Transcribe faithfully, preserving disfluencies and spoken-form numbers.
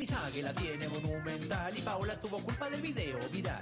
Miyagi la tiene monumental y Paola tuvo culpa del video viral.